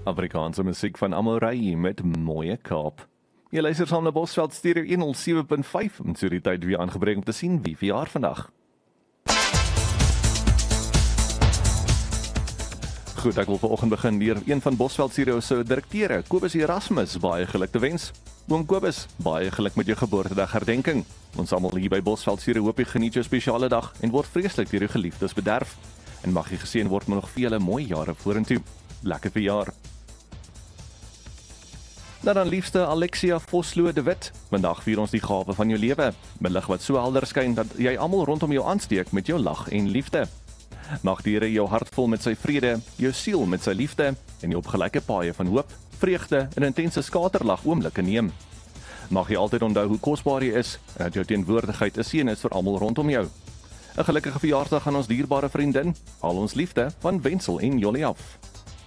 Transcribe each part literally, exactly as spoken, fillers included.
Afrikaanse musiek van Amorei met Mooie Kaap. Jy luister saam na Bosveld Stereo honderd sewe punt vyf, en so die tyd weer aangebreek om te sien wie verjaar vandag. Goed, ek wil vanoggend begin deur een van Bosveld Stereo se direkteure, Kobus Erasmus, baie geluk te wens. Oom Kobus, baie geluk met jou geboortedag herdenking. Ons almal hier by Bosveld Stereo hoop jy geniet jou spesiale dag en word vreeslik deur jou geliefdes bederf. En mag jy geseën word met nog vele mooi jare vorentoe. Lekker verjaar. Nou dan liefste Alexia Vosloo de Wit. Vandag vier ons die gawe van jou lewe. 'n Lig wat so helder skyn dat jy almal rondom jou aansteek met jou lag en liefde. Mag die Here jou hart vul met sy vrede, jou siel met sy liefde en jou op gelyke paaie van hoop, vreugde en intense skaterlag oomblikke neem. Mag jy altyd onthou hoe kosbaar jy is en dat jou teenwoordigheid 'n seën is vir almal rondom jou. 'n Gelukkige verjaarsdag aan ons dierbare vriendin, al ons liefde van Wenzel en Jolie af.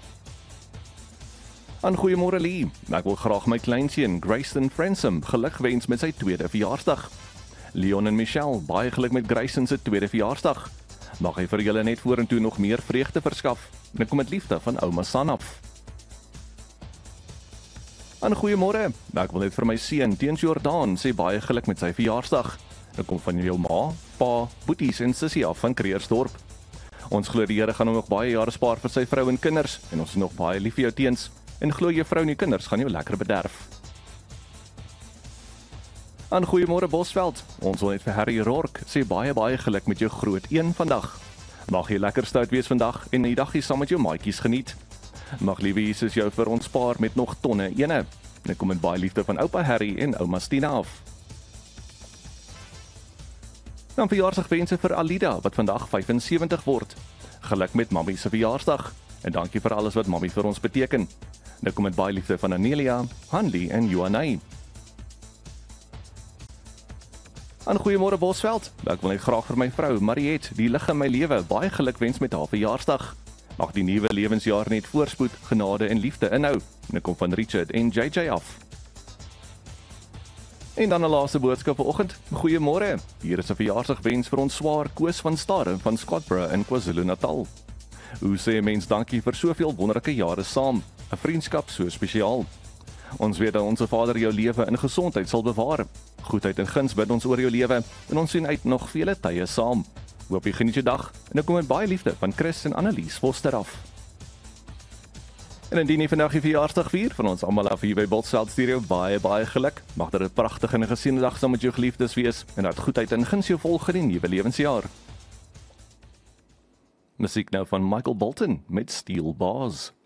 Aan goeiemôre Lee, ek wil graag my kleinseun Grayson Fransom geluk wens met sy tweede verjaarsdag. Leon en Michelle, baie geluk met Grayson se tweede verjaarsdag. Mag hy vir julle net vorentoe nog meer vreugde verskaf. En kom met liefde van ouma San af. Aan goeiemôre, ek wil net vir my seun Teens Jordaan sê baie geluk met sy verjaarsdag. Dit kom van jou ma, pa, boeties en sussie af van Kreersdorp. Ons glo die Here gaan hom nog baie jare spaar vir sy vrou en kinders en ons is nog baie lief vir jou Teens. En glo jou vrou en jou kinders gaan jou lekker bederf. Aan goeiemôre Bosveld, ons wil net vir Harry Rourke sê baie baie geluk met jou groot een vandag. Mag jy lekker stout wees vandag en die dagie saam met jou maatjies geniet. Mag liewe Jesus jou vir ons spaar met nog tonne ene. En kom met baie liefde van oupa Harry en ouma Stina af. Dan verjaarsdagwense vir Alida wat vandag vyf en sewentig word. Geluk met mammie se verjaarsdag en dankie vir alles wat mammie vir ons beteken. Nou kom met baie liefde van Anelia, Hanlie en Johanay. Aan goeiemôre Bosveld. Ek wil net graag vir my vrou Mariette, die lig in my lewe, baie geluk wens met haar verjaarsdag. Mag die nuwe lewensjaar net voorspoed, genade en liefde inhou. Nou kom van Richard en J J af. En dan 'n laaste boodskap vanoggend. Goeiemôre. Hier is 'n verjaarsdagwens vir ons swaar Koos van Staden van Scottburgh in KwaZulu-Natal. Hoe sê 'n mens dankie vir soveel wonderlike jare saam? 'n Vriendskap so spesiaal. Ons weet dat ons Vader jou lewe in gesondheid sal bewaar. Goedheid en guns bid ons oor jou lewe en ons sien uit nog vele tye saam. Hoop jy geniet jou dag en ek kom met baie liefde van Chris en Annelies Foster af. En indien jy vandag die verjaarsdag vier van ons almal af hier by Bosveld Stereo, baie baie geluk. Mag dit 'n pragtige en 'n geseënde dag saam met jou geliefdes wees en dat goedheid en guns jou volg in die nuwe lewensjaar. Musiek nou van Michael Bolton met Steel Bars.